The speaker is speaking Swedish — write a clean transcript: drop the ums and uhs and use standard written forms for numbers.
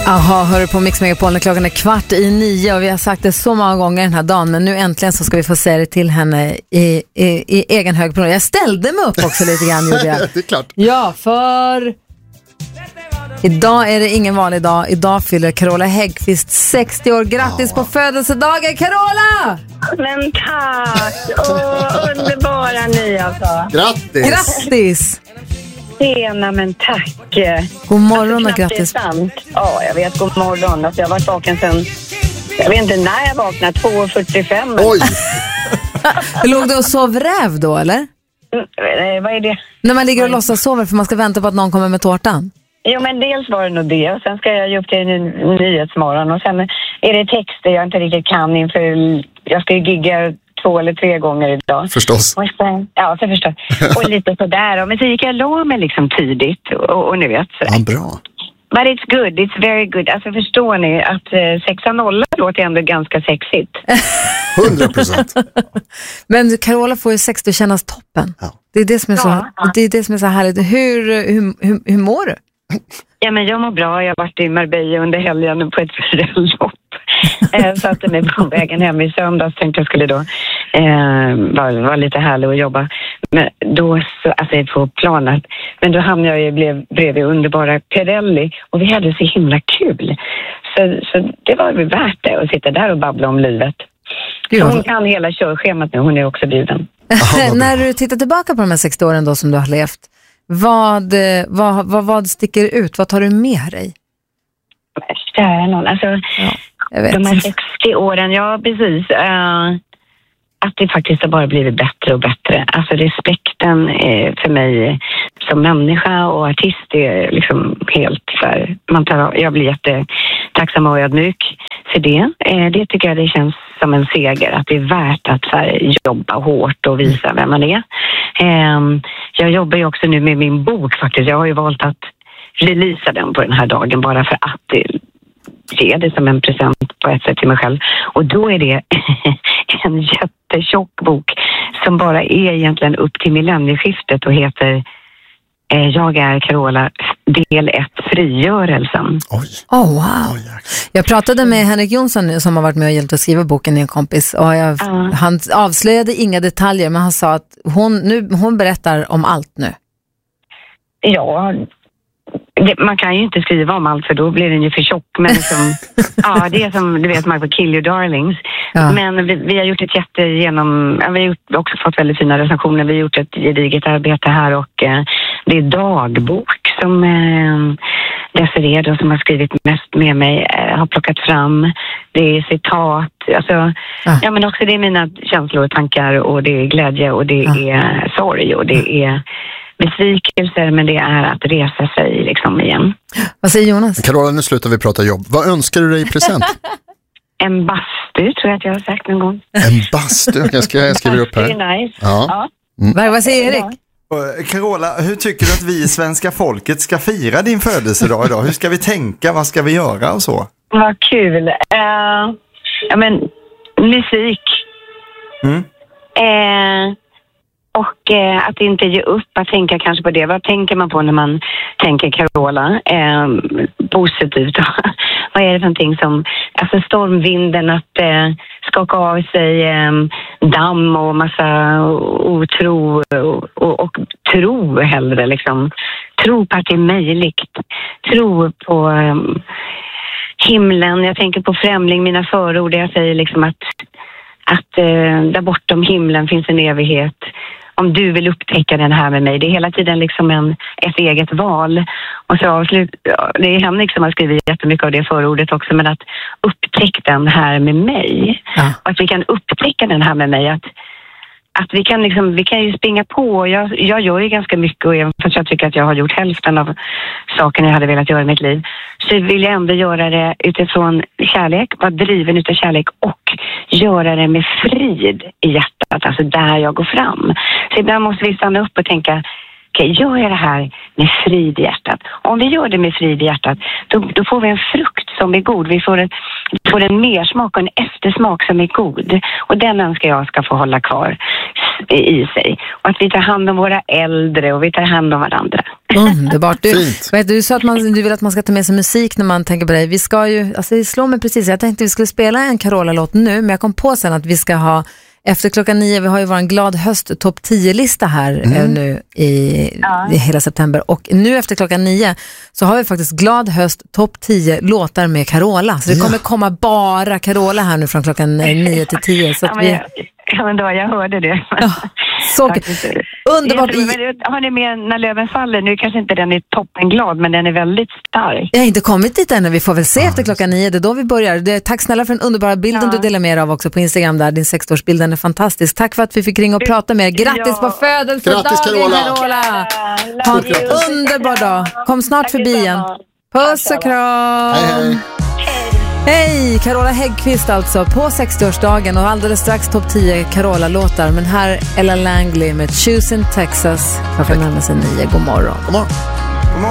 Aha, hör på Mix Megapol när klockan är 8:15 och vi har sagt det så många gånger den här dagen, men nu äntligen så ska vi få säga det till henne i egen hög program. Jag ställde mig upp också lite grann, gjorde jag. Det är klart. Ja, för idag är det ingen vanlig dag. Idag fyller Carola Häggkvist 60 år. Grattis på födelsedagen, Carola! Men tack! Underbara ni alltså. Grattis! Grattis! Tjena, men tack. God morgon och alltså, grattis. Det är sant. Ja, jag vet, god morgon. Alltså, jag har varit vaken sen, jag vet inte när jag vaknade, 2:45. Oj! Låg du och sov räv då, eller? Vad är det? När man ligger och låtsas sover för man ska vänta på att någon kommer med tårtan. Jo, men dels var det nog det. Och sen ska jag ju upp till Nyhetsmorgon. Och sen är det texter jag inte riktigt kan inför. Jag ska ju gigga 2 eller 3 gånger idag. Förstås. Och sen, ja, så förstås. Och lite sådär. Men så gick jag och la mig liksom tidigt. Och nu vet så. Ja, bra. But it's good, it's very good. Alltså förstår ni att 6:00 låter ändå ganska sexigt. 100%. Men Carola får ju 60 kännas toppen. Ja. Det är det som är så, det är det som är så härligt. Hur mår du? Ja, men jag mår bra. Jag har varit i Marbella under helgen på ett bröllop. Satte mig på vägen hem i söndags. Tänkte jag skulle då vara lite härlig att jobba. Men då, alltså på planet. Men då hamnade jag ju bredvid underbara Pirelli. Och vi hade så himla kul. Så det var väl värt det att sitta där och babbla om livet. Så hon kan hela körschemat nu. Hon är också bjuden. När du tittar tillbaka på de här 60 åren då som du har levt. Vad sticker ut? Vad tar du med dig? Kära någon. Alltså, jag vet. De här 60 åren, ja precis. Att det faktiskt har bara blivit bättre och bättre. Alltså respekten för mig som människa och artist är liksom helt så här, jag blir jättetacksam och ödmjuk för det. Det tycker jag det känns som en seger. Att det är värt att så här, jobba hårt och visa vem man är. Jag jobbar ju också nu med min bok faktiskt. Jag har ju valt att releasa den på den här dagen bara för att ge det som en present på ett sätt till mig själv. Och då är det en jättetjock bok som bara är egentligen upp till millennieskiftet och heter Jag är Carola, del 1, frigörelsen. Oj. Oh, wow. Jag pratade med Henrik Jonsson nu som har varit med och hjälpt att skriva boken i en kompis. Och han avslöjade inga detaljer, men han sa att hon berättar om allt nu. Ja, man kan ju inte skriva om allt för då blir den ju för tjock. Men liksom, ja, det är som du vet, man får kill your darlings. Ja. Men vi har gjort ett vi har också fått väldigt fina recensioner. Vi har gjort ett gediget arbete här och det är dagbok som Desiree då, som har skrivit mest med mig har plockat fram. Det är citat, alltså, ja, men också det är mina känslor och tankar och det är glädje och det är sorg och det är besvikelser, men det är att resa sig liksom igen. Vad säger Jonas? Carola, nu slutar vi prata jobb. Vad önskar du dig i present? En bastu, tror jag att jag har sagt någon gång. En bastu? Jag skriver upp här. Det är nice. Ja. Vad säger Erik? Carola, hur tycker du att vi svenska folket ska fira din födelsedag idag? Hur ska vi tänka? Vad ska vi göra och så? Vad kul. Ja, men musik. Och att inte ge upp, att tänka kanske på det. Vad tänker man på när man tänker Carola? Positivt. Vad är det för någonting som, alltså stormvinden, att skaka av sig damm och massa otro och tro hellre liksom. Tro på att det är möjligt. Tro på himlen. Jag tänker på Främling, mina förord. Jag säger liksom att där bortom himlen finns en evighet. Om du vill upptäcka den här med mig. Det är hela tiden liksom ett eget val. Och så det är Henrik som har skrivit jättemycket av det förordet också. Men att upptäcka den här med mig. Ja. Och att vi kan upptäcka den här med mig. Att vi kan ju springa på. Jag gör ju ganska mycket och även fast jag tycker att jag har gjort hälften av sakerna jag hade velat göra i mitt liv. Så vill jag ändå göra det utifrån kärlek, vara driven utav kärlek och göra det med frid i hjärtat, alltså där jag går fram. Så ibland måste vi stanna upp och tänka, okej, gör jag det här med frid i hjärtat? Om vi gör det med frid i hjärtat, då får vi en frukt som är god. Vi får en mersmak och en eftersmak som är god. Och den önskar jag ska få hålla kvar. i sig. Och att vi tar hand om våra äldre och vi tar hand om varandra. Underbart. Du sa att du vill att man ska ta med sig musik när man tänker på dig. Vi ska ju, alltså det slår mig precis. Jag tänkte vi skulle spela en Carola-låt nu, men jag kom på sen att vi ska ha efter klockan 9, vi har ju vår glad höst topp 10-lista här nu i hela september. Och nu efter klockan 9 så har vi faktiskt glad höst topp 10 låtar med Carola. Så det kommer komma bara Carola här nu från klockan 9 till 10. Så att jag hörde det. Så underbart. Har ni med När löven faller? Nu kanske inte den är toppenglad, men den är väldigt stark. Jag har inte kommit dit ännu. Vi får väl se efter klockan 9. Det är då vi börjar. Tack snälla för den underbara bilden du delar med dig av också på Instagram där. Din 6-årsbild är fantastisk. Tack för att vi fick ringa och prata med er. Grattis på födelsedagen, Carola! Ha en underbar dag. Kom snart förbi igen. Puss och kram! Hej. Hej, Carola Häggkvist alltså på 60-årsdagen och alldeles strax topp 10 Carola-låtar. Men här Ella Langley med Choose in Texas. Klockan närmar sig 9. God morgon. God morgon.